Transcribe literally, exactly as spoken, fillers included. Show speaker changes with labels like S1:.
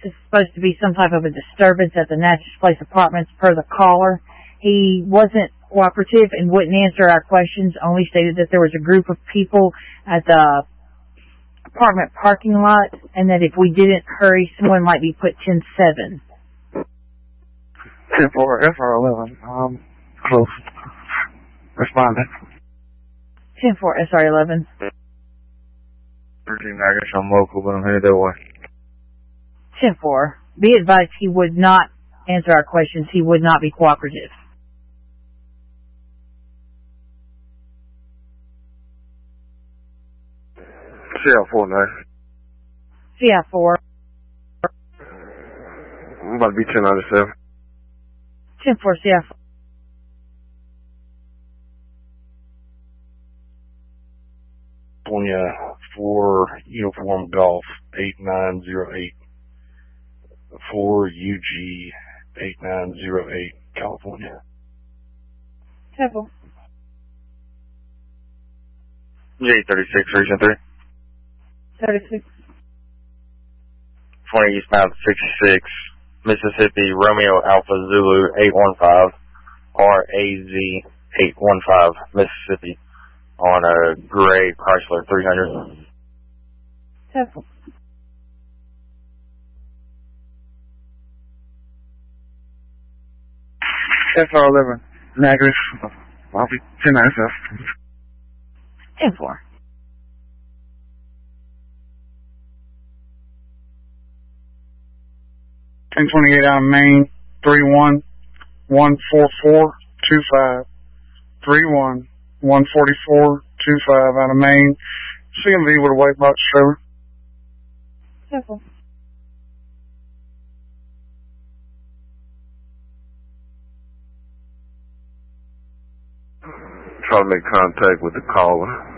S1: is supposed to be some type of a disturbance at the Natchez Place Apartments per the caller. He wasn't cooperative and wouldn't answer our questions, only stated that there was a group of people at the apartment parking lot and that if we didn't hurry, someone might be put ten seven.
S2: ten four S R eleven, um, close. Responding.
S1: ten four S R eleven.
S2: thirteen, I guess I'm local, but I'm headed that way.
S1: ten four. Be advised he would not answer our questions. He would not be cooperative.
S2: C L four nine.
S1: C I four.
S2: I'm about to be ten ninety-seven.
S1: ten four C I four.
S3: California for Uniform Golf eight nine zero eight. For U G eight nine zero eight, California.
S1: Temple.
S2: J thirty-six, region three.
S1: thirty-six.
S2: twenty eastbound sixty-six, Mississippi, Romeo Alpha Zulu eight one five, R A Z eight one five, Mississippi, on a gray Chrysler three hundred.
S1: Temple.
S2: S R eleven, negative. I'll be ten ninety-seven.
S1: ten four.
S4: ten twenty-eight out of Main, three one one four four two five. three one one four four two five out of Main. C M V with a white box trailer.
S1: Temple.
S2: Try to make contact with the caller.